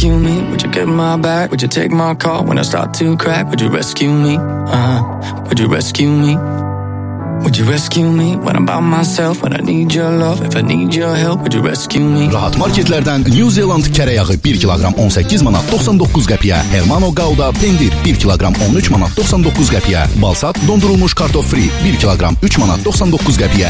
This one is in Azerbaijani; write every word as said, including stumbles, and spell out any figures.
rescue me? Would you get my back? Would you take my call when I start to crack? Would you rescue me? Uh-huh. Would you rescue me? Would you rescue me when I'm by myself? When I need your love, if I need your help, would you rescue me? Rahat marketlərdən New Zealand kərə yağı bir kiloqram on səkkiz manat doxsan doqquz qəpiyə, Hermano Gouda pendir bir kiloqram on üç manat doxsan doqquz qəpiyə, Balsat dondurulmuş kartof free bir kiloqram üç manat doxsan doqquz qəpiyə,